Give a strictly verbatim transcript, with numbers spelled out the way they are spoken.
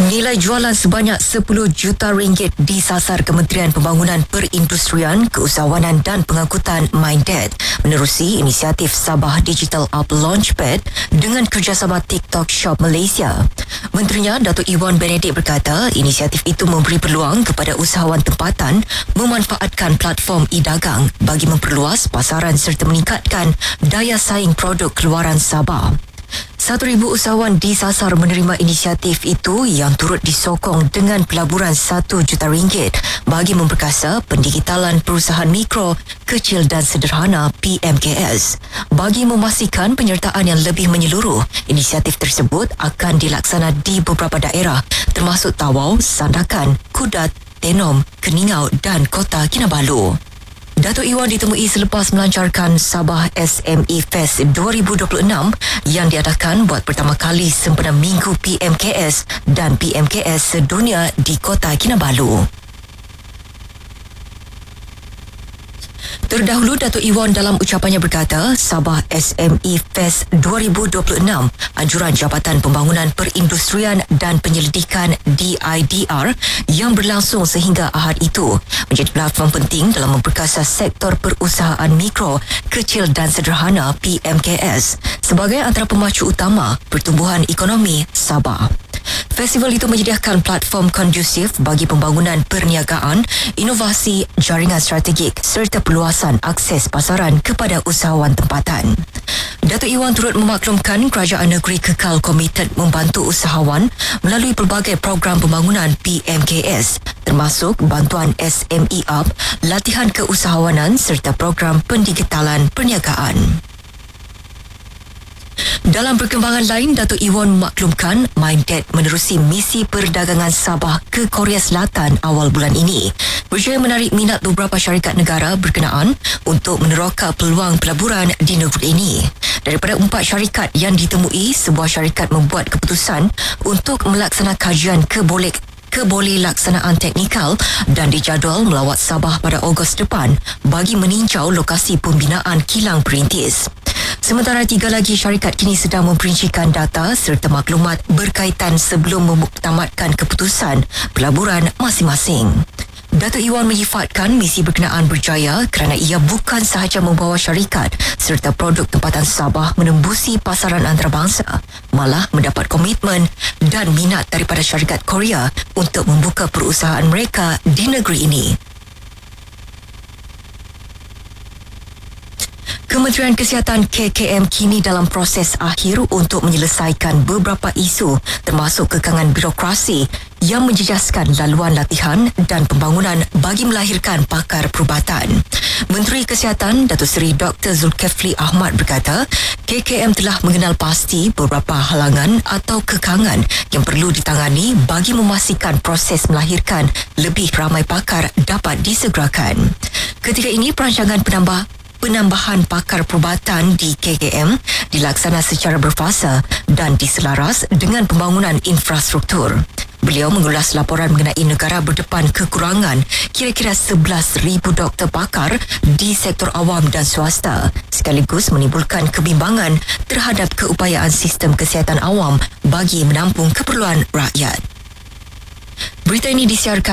Nilai jualan sebanyak sepuluh juta ringgit disasar Kementerian Pembangunan Perindustrian, Keusahawanan dan Pengangkutan Minded menerusi inisiatif Sabah Digital Up Launchpad dengan kerjasama TikTok Shop Malaysia. Menterinya Datuk Iwan Benedict berkata inisiatif itu memberi peluang kepada usahawan tempatan memanfaatkan platform e-dagang bagi memperluas pasaran serta meningkatkan daya saing produk keluaran Sabah. Satu ribu usahawan disasar menerima inisiatif itu yang turut disokong dengan pelaburan satu juta ringgit bagi memperkasa pendigitalan perusahaan mikro, kecil dan sederhana P M K S. Bagi memastikan penyertaan yang lebih menyeluruh, inisiatif tersebut akan dilaksana di beberapa daerah termasuk Tawau, Sandakan, Kudat, Tenom, Keningau dan Kota Kinabalu. Datuk Iwan ditemui selepas melancarkan Sabah S M E Fest dua ribu dua puluh enam yang diadakan buat pertama kali sempena Minggu P M K S dan P M K S sedunia di Kota Kinabalu. Terdahulu, Datuk Iwan dalam ucapannya berkata, Sabah S M E Fest dua ribu dua puluh enam, anjuran Jabatan Pembangunan Perindustrian dan Penyelidikan D I D R yang berlangsung sehingga Ahad itu menjadi platform penting dalam memperkasa sektor perusahaan mikro, kecil dan sederhana P M K S sebagai antara pemacu utama pertumbuhan ekonomi Sabah. Festival itu menyediakan platform kondusif bagi pembangunan perniagaan, inovasi, jaringan strategik serta perluasan akses pasaran kepada usahawan tempatan. Datuk Iwan turut memaklumkan kerajaan negeri kekal komited membantu usahawan melalui pelbagai program pembangunan P M K S termasuk bantuan S M E Up, latihan keusahawanan serta program pendigitalan perniagaan. Dalam perkembangan lain, Datuk Iwan memaklumkan Minded menerusi misi perdagangan Sabah ke Korea Selatan awal bulan ini, berjaya menarik minat beberapa syarikat negara berkenaan untuk meneroka peluang pelaburan di negeri ini. Daripada empat syarikat yang ditemui, sebuah syarikat membuat keputusan untuk melaksanakan kajian keboleh keboleh laksanaan teknikal dan dijadual melawat Sabah pada Ogos depan bagi meninjau lokasi pembinaan kilang perintis. Sementara tiga lagi syarikat kini sedang memperincikan data serta maklumat berkaitan sebelum memuktamadkan keputusan pelaburan masing-masing. Datuk Iwan menyifatkan misi berkenaan berjaya kerana ia bukan sahaja membawa syarikat serta produk tempatan Sabah menembusi pasaran antarabangsa, malah mendapat komitmen dan minat daripada syarikat Korea untuk membuka perusahaan mereka di negeri ini. Kementerian Kesihatan K K M kini dalam proses akhir untuk menyelesaikan beberapa isu termasuk kekangan birokrasi yang menjejaskan laluan latihan dan pembangunan bagi melahirkan pakar perubatan. Menteri Kesihatan Datuk Seri Doktor Zulkifli Ahmad berkata, K K M telah mengenal pasti beberapa halangan atau kekangan yang perlu ditangani bagi memastikan proses melahirkan lebih ramai pakar dapat disegerakan. Ketika ini, perancangan penambah Penambahan pakar perubatan di K K M dilaksana secara berfasa dan diselaras dengan pembangunan infrastruktur. Beliau mengulas laporan mengenai negara berdepan kekurangan kira-kira sebelas ribu doktor pakar di sektor awam dan swasta, sekaligus menimbulkan kebimbangan terhadap keupayaan sistem kesihatan awam bagi menampung keperluan rakyat. Berita ini disiarkan